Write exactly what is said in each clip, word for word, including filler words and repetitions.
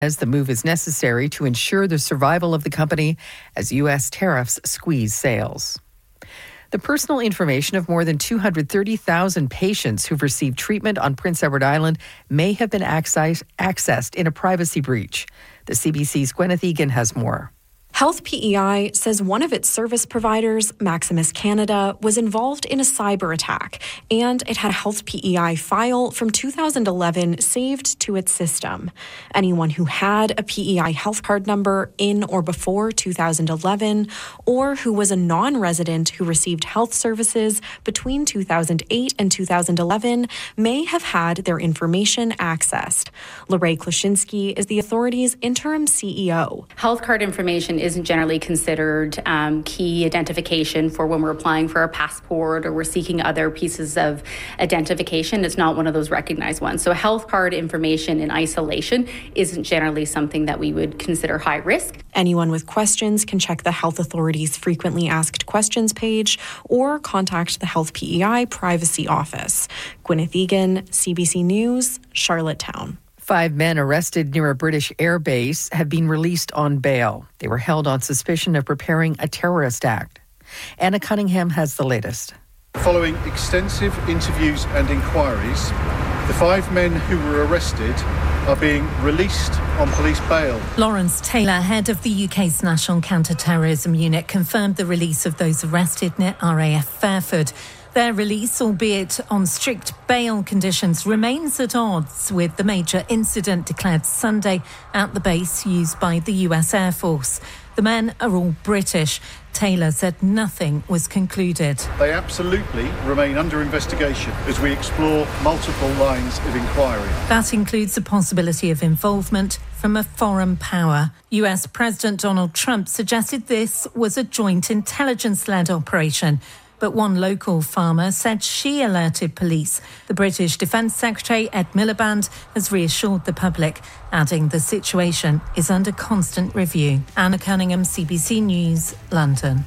As the move is necessary to ensure the survival of the company as U S tariffs squeeze sales. The personal information of more than two hundred thirty thousand patients who've received treatment on Prince Edward Island may have been access- accessed in a privacy breach. The C B C's Gwyneth Egan has more. Health P E I says one of its service providers, Maximus Canada, was involved in a cyber attack, and it had a Health P E I file from two thousand eleven saved to its system. Anyone who had a P E I health card number in or before two thousand eleven, or who was a non-resident who received health services between two thousand eight and two thousand eleven, may have had their information accessed. Lorraine Klashinsky is the authority's interim C E O. Health card information isn't generally considered um, key identification for when we're applying for a passport or we're seeking other pieces of identification. It's not one of those recognized ones. So health card information in isolation isn't generally something that we would consider high risk. Anyone with questions can check the Health Authority's Frequently Asked Questions page or contact the Health P E I Privacy Office. Gwyneth Egan, C B C News, Charlottetown. Five men arrested near a British air base have been released on bail. They were held on suspicion of preparing a terrorist act. Anna Cunningham has the latest. Following extensive interviews and inquiries, the five men who were arrested are being released on police bail. Lawrence Taylor, head of the U K's National Counter-Terrorism Unit, confirmed the release of those arrested near R A F Fairford. Their release, albeit on strict bail conditions, remains at odds with the major incident declared Sunday at the base used by the U S Air Force. The men are all British. Taylor said nothing was concluded. They absolutely remain under investigation as we explore multiple lines of inquiry. That includes the possibility of involvement from a foreign power. U S President Donald Trump suggested this was a joint intelligence-led operation. But one local farmer said she alerted police. The British Defence Secretary, Ed Miliband, has reassured the public, adding the situation is under constant review. Anna Cunningham, C B C News, London.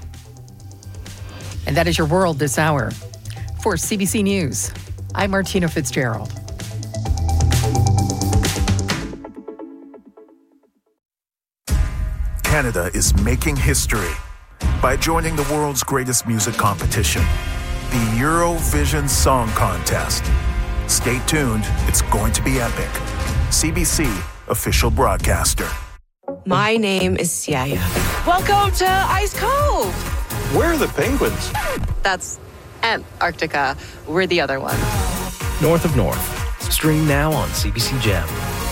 And that is your world this hour. For C B C News, I'm Martina Fitzgerald. Canada is making history by joining the world's greatest music competition, the Eurovision Song Contest. Stay tuned, it's going to be epic. C B C, official broadcaster. My name is Siaya. Welcome to Ice Cove. Where are the penguins? That's Antarctica. We're the other one. North of North. Stream now on C B C Gem.